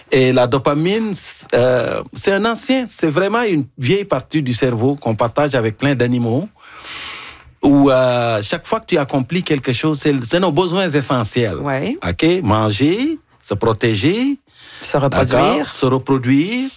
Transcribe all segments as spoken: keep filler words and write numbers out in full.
Et la dopamine, euh, c'est un ancien, c'est vraiment une vieille partie du cerveau qu'on partage avec plein d'animaux. Où euh, chaque fois que tu accomplis quelque chose, c'est, c'est nos besoins essentiels. Ouais. OK? Manger, se protéger, se reproduire, se reproduire.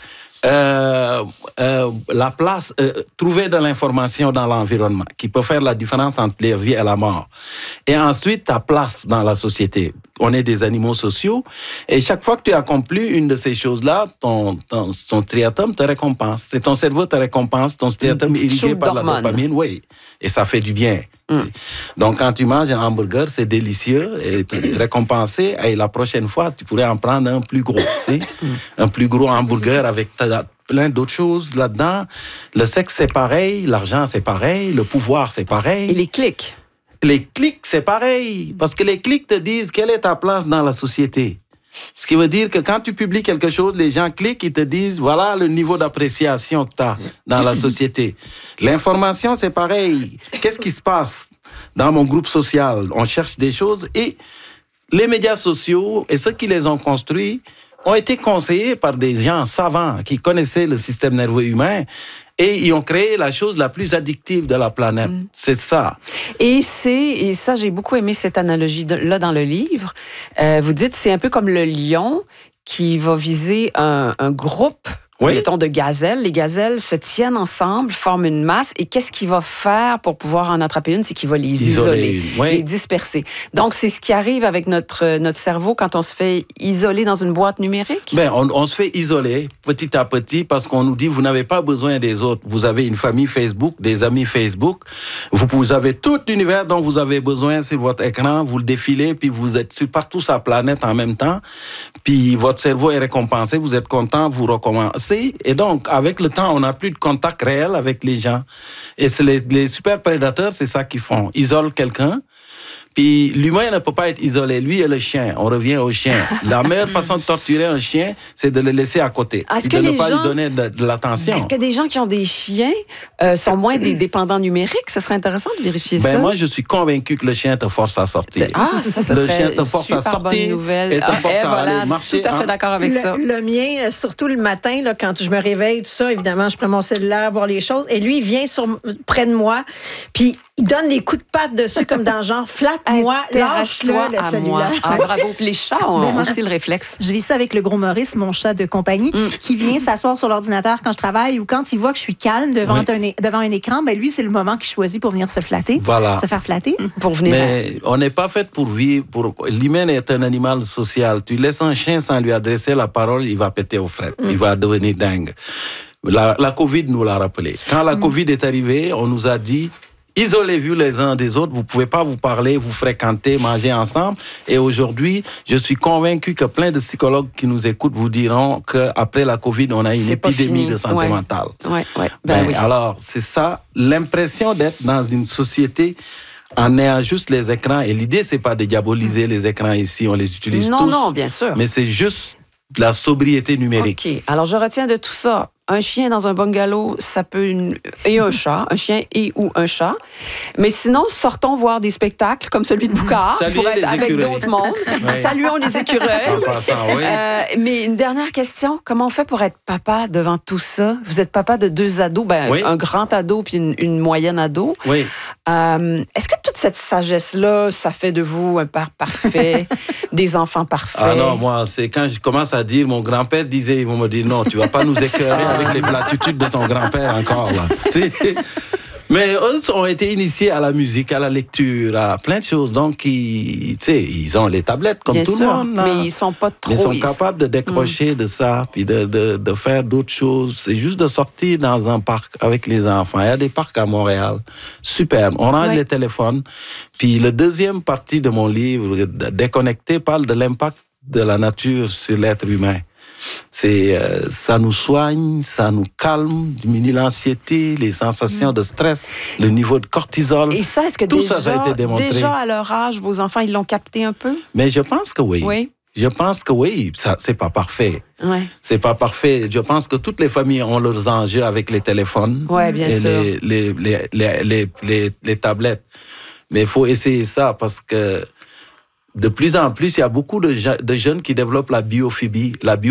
Euh, euh, la place, euh, trouver de l'information dans l'environnement qui peut faire la différence entre la vie et la mort. Et ensuite, ta place dans la société. On est des animaux sociaux et chaque fois que tu accomplis une de ces choses-là, ton, ton, ton striatum te récompense. C'est ton cerveau te récompense, ton striatum irrigué par la dopamine, oui. Et ça fait du bien. Mm. Donc, quand tu manges un hamburger, c'est délicieux et tu es récompensé. Et la prochaine fois, tu pourrais en prendre un plus gros. Tu sais? Mm. Un plus gros hamburger avec ta, plein d'autres choses là-dedans. Le sexe, c'est pareil. L'argent, c'est pareil. Le pouvoir, c'est pareil. Et les clics. Les clics, c'est pareil. Parce que les clics te disent quelle est ta place dans la société. Ce qui veut dire que quand tu publies quelque chose, les gens cliquent, ils te disent voilà le niveau d'appréciation que tu as dans la société. L'information, c'est pareil. Qu'est-ce qui se passe dans mon groupe social? On cherche des choses et les médias sociaux et ceux qui les ont construits ont été conseillés par des gens savants qui connaissaient le système nerveux humain. Et ils ont créé la chose la plus addictive de la planète. Mm. C'est ça. Et c'est, et ça, j'ai beaucoup aimé cette analogie-là dans le livre. Euh, vous dites, c'est un peu comme le lion qui va viser un, un groupe, oui. mettons, de gazelles. Les gazelles se tiennent ensemble, forment une masse. Et qu'est-ce qu'il va faire pour pouvoir en attraper une? C'est qu'il va les isoler, isoler oui. les disperser. Donc, c'est ce qui arrive avec notre, notre cerveau quand on se fait isoler dans une boîte numérique? Ben, on, on se fait isoler petit à petit parce qu'on nous dit, vous n'avez pas besoin des autres. Vous avez une famille Facebook, des amis Facebook. Vous, vous avez tout l'univers dont vous avez besoin sur votre écran. Vous le défilez, puis vous êtes sur partout sur la planète en même temps. Puis votre cerveau est récompensé. Vous êtes content, vous recommencez. Et donc, avec le temps, on n'a plus de contact réel avec les gens. Et c'est les, les super prédateurs, c'est ça qu'ils font. Ils isolent quelqu'un. Puis l'humain ne peut pas être isolé. Lui et le chien. On revient au chien. La meilleure façon de torturer un chien, c'est de le laisser à côté. Est-ce et que de les ne pas gens... lui donner de, de l'attention. Est-ce que des gens qui ont des chiens euh, sont moins des dépendants numériques? Ce serait intéressant de vérifier ben ça. Moi, je suis convaincu que le chien te force à sortir. Ah, ça, ça le serait chien te force super à sortir bonne nouvelle. Et te ah, force et à voilà, aller marcher. Tout à fait hein? d'accord avec le, ça. Le mien, surtout le matin, là, quand je me réveille, tout ça, évidemment, je prends mon cellulaire, voir les choses. Et lui, il vient sur, près de moi, puis il donne des coups de patte dessus comme dans le genre, flatte-moi, lâche-le. Le à moi. Ah, bravo. Puis les chats ont Mais aussi le réflexe. Je vis ça avec le gros Maurice, mon chat de compagnie, mm. qui vient s'asseoir sur l'ordinateur quand je travaille ou quand il voit que je suis calme devant, oui. un, devant un écran, ben lui, c'est le moment qu'il choisit pour venir se flatter, voilà. se faire flatter. Pour venir. Mais on n'est pas fait pour vivre. Pour... L'humain est un animal social. Tu laisses un chien sans lui adresser la parole, il va péter aux frettes. Mm. Il va devenir dingue. La, la COVID nous l'a rappelé. Quand la mm. COVID est arrivée, on nous a dit... Isolez-vous les uns des autres, vous ne pouvez pas vous parler, vous fréquenter, manger ensemble. Et aujourd'hui, je suis convaincu que plein de psychologues qui nous écoutent vous diront qu'après la COVID, on a une c'est épidémie de santé ouais. mentale. Ouais, ouais. Ben ben, oui. Alors, c'est ça, l'impression d'être dans une société en ayant juste les écrans. Et l'idée, c'est pas de diaboliser les écrans ici, on les utilise non, tous. Non, non, bien sûr. Mais c'est juste de la sobriété numérique. OK. Alors, je retiens de tout ça. Un chien dans un bungalow, ça peut... Une... Et un chat. Un chien et ou un chat. Mais sinon, sortons voir des spectacles comme celui de Boucard pour être avec écureuils. D'autres mondes. Oui. Saluons les écureuils. En passant, oui. euh, mais une dernière question. Comment on fait pour être papa devant tout ça? Vous êtes papa de deux ados, ben, oui. un grand ado puis une, une moyenne ado. Oui. Euh, est-ce que toute cette sagesse-là, ça fait de vous un père parfait, des enfants parfaits? Ah non, moi, c'est quand je commence à dire, mon grand-père disait, ils vont me dire, non, tu vas pas nous écœurer avec les platitudes de ton grand-père encore, là. Mais eux ont été initiés à la musique, à la lecture, à plein de choses. Donc, ils, ils ont les tablettes comme Bien tout sûr, le monde. Là. Mais ils sont pas trop... Ils sont capables de décrocher mmh. de ça, puis de, de, de faire d'autres choses. C'est juste de sortir dans un parc avec les enfants. Il y a des parcs à Montréal. Super. On range ouais. les téléphones. Puis, le deuxième partie de mon livre, Déconnecté, parle de l'impact de la nature sur l'être humain. C'est, euh, ça nous soigne, ça nous calme, diminue l'anxiété, les sensations mmh. de stress, le niveau de cortisol. Et ça, est-ce que tout déjà, ça, ça a été démontré. Déjà à leur âge, vos enfants, ils l'ont capté un peu? Mais je pense que oui. Oui. Je pense que oui, ça, c'est pas parfait. Ouais. C'est pas parfait. Je pense que toutes les familles ont leurs enjeux avec les téléphones ouais, bien et sûr. Les, les, les, les, les, les, les tablettes. Mais il faut essayer ça parce que de plus en plus, il y a beaucoup de, je- de jeunes qui développent la biophobie, la bio